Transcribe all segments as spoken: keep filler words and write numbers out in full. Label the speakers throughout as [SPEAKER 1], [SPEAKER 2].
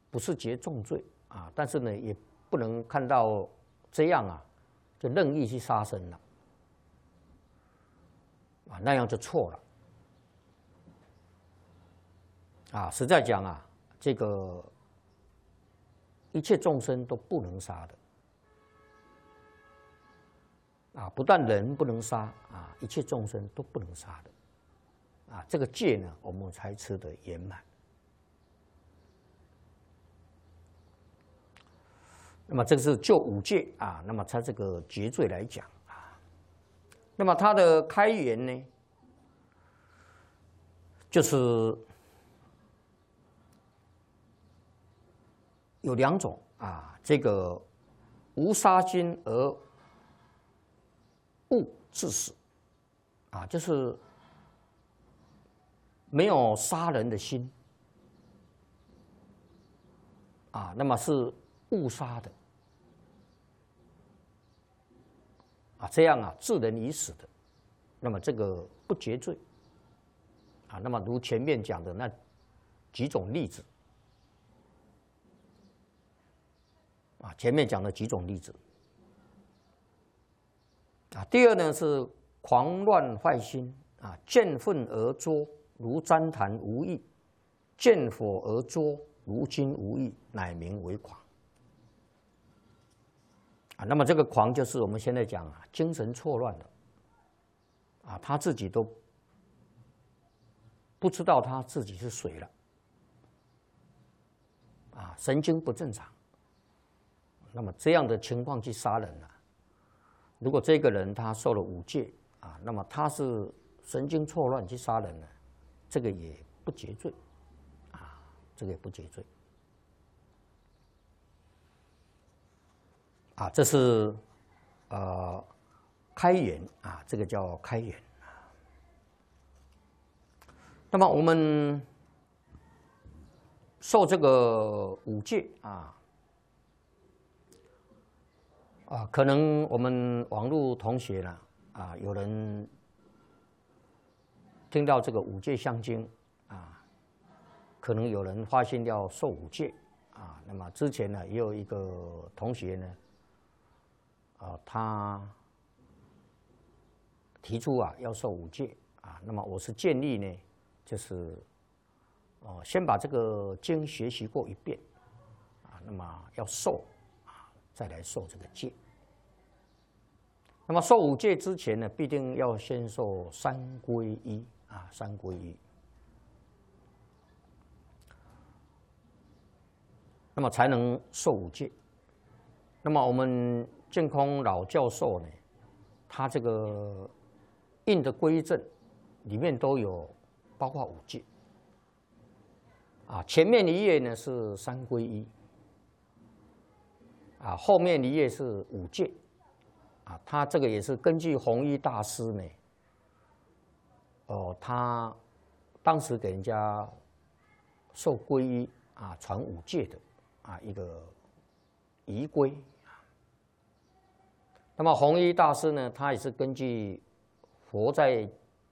[SPEAKER 1] 不是结重罪啊，但是呢，也不能看到这样啊，就任意去杀生了啊，那样就错了啊。实在讲啊，这个一切众生都不能杀的啊，不但人不能杀啊，一切众生都不能杀的啊。这个戒呢，我们才吃得圆满。那么这个是就五戒啊，那么它这个绝罪来讲啊，那么它的开源呢，就是有两种啊，这个无杀心而勿致死啊，就是没有杀人的心啊，那么是误杀的。啊，这样啊，致人于死的，那么这个不结罪啊。那么如前面讲的那几种例子啊，前面讲的几种例子啊。第二呢是狂乱坏心啊，见粪而作，如旃檀无益；见火而作，如金无益，乃名为狂。啊，那么这个狂就是我们现在讲啊，精神错乱的，啊，他自己都不知道他自己是谁了，啊，神经不正常。那么这样的情况去杀人啊，如果这个人他受了五戒啊，那么他是神经错乱去杀人呢，这个也不结罪，啊，这个也不结罪。啊，这是呃开源啊，这个叫开源。那么我们受这个五戒啊啊，可能我们网络同学呢啊，有人听到这个五戒相经啊，可能有人发心要受五戒啊。那么之前呢，也有一个同学呢。啊，他提出啊要受五戒啊，那么我是建议呢，就是哦先把这个经学习过一遍啊，那么要受啊，再来受这个戒。那么受五戒之前呢，必定要先受三皈依啊，三皈依，那么才能受五戒。那么我们净空老教授呢，他这个印的规证里面都有包括五戒啊，前面一页呢是三皈依啊，后面一页是五戒啊，他这个也是根据弘一大师呢，哦，他当时给人家受皈依啊，传五戒的啊一个仪规。那么弘一大师呢，他也是根据佛在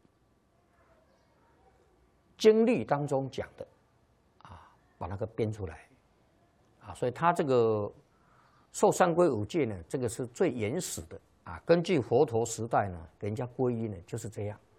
[SPEAKER 1] 经律当中讲的啊，把那个编出来啊，所以他这个受三皈五戒呢，这个是最原始的啊。根据佛陀时代呢，给人家皈依呢就是这样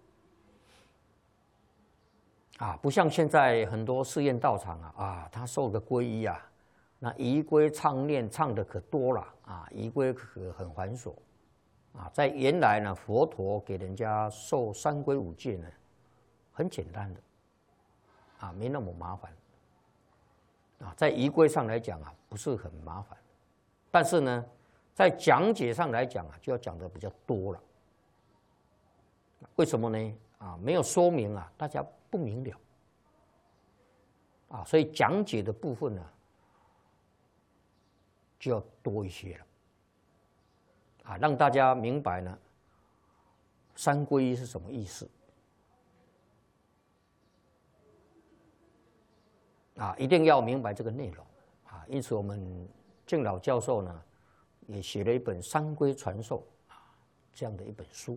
[SPEAKER 1] 啊，不像现在很多寺院道场啊啊，他受个皈依啊。那仪规唱念唱的可多了啊，仪规可很繁琐啊。在原来呢，佛陀给人家受三皈五戒呢，很简单的啊，没那么麻烦啊。在仪规上来讲啊，不是很麻烦，但是呢，在讲解上来讲啊，就要讲的比较多了。为什么呢？啊，没有说明啊，大家不明了啊，所以讲解的部分呢。就要多一些了，啊，让大家明白呢，三皈依是什么意思，啊，一定要明白这个内容，啊，因此我们敬老教授呢，也写了一本《三皈传授》啊这样的一本书，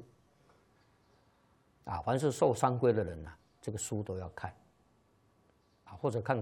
[SPEAKER 1] 啊，凡是受三皈的人呢、啊，这个书都要看，啊，或者看。